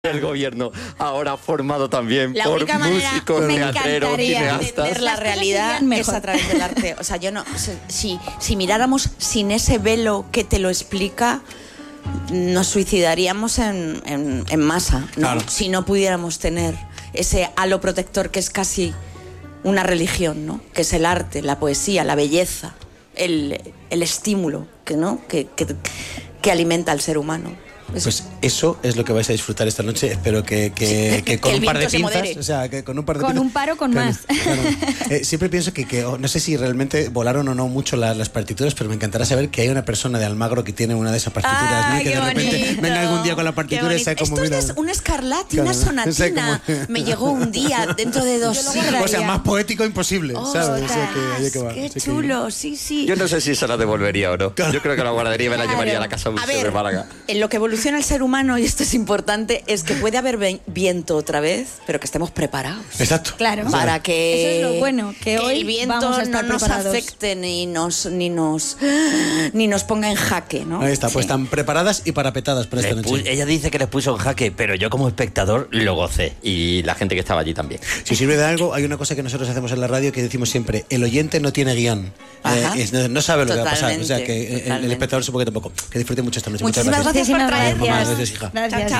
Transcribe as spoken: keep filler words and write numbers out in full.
El gobierno ahora formado también la por única manera músicos, me teatreros, encantaría cineastas. ver la realidad es a través del arte. O sea, yo no, si, si miráramos sin ese velo que te lo explica, nos suicidaríamos en, en, en masa, ¿no? Claro. Si no pudiéramos tener ese halo protector que es casi una religión, ¿no? Que es el arte, la poesía, la belleza, el, el estímulo que, ¿no? que, que, que alimenta al ser humano. Eso. Pues eso es lo que vais a disfrutar esta noche. Espero que, que, Sí, que con que un par de pinzas, modere. o sea, que con un par de Con pinzas, un par o con claro, más. claro. Eh, siempre pienso que, que oh, no sé si realmente volaron o no mucho las, las partituras, pero me encantará saber que hay una persona de Almagro que tiene una de esas partituras, Ay, ¿no? Y que qué de repente bonito, venga algún día con la partitura y sea como Esto mira, es un escarlate, claro, una sonatina. o sea, como- Me llegó un día dentro de dos Yo lo siglos. guardaría. o sea, más poético imposible, ¿sabes? O sea, que, oye, que va. Qué O sea, que- chulo, sí, sí. Yo no sé si se la devolvería o no. Claro. Yo creo que la guardaría y me la Claro. llevaría a la Casa A Museo ver, de Málaga. en lo que evoluciona el ser humano, y esto es importante, es que puede haber ve- viento otra vez, pero que estemos preparados. Exacto. Claro. Para que, Eso es lo bueno, que hoy el viento vamos a no estar nos preparados. afecte ni nos ni nos ni nos ponga en jaque, ¿no? Ahí está, pues Sí. están preparadas y parapetadas para esta Les noche. pu- ella dice que les puso en jaque, pero yo como espectador lo gocé. Y la gente que estaba allí también. Si sirve de algo, hay una cosa que nosotros hacemos en la radio que decimos siempre: el oyente no tiene guión. Ajá. Eh, es- no, no sabe lo que va a pasar. O sea, Totalmente, que eh, el, el totalmente. espectador supongo que tampoco. Que disfrute mucho esta noche. Muchísimas Muchas gracias por Muchísimas traernos. gracias. Gracias, hija. Gracias. Chao, chao.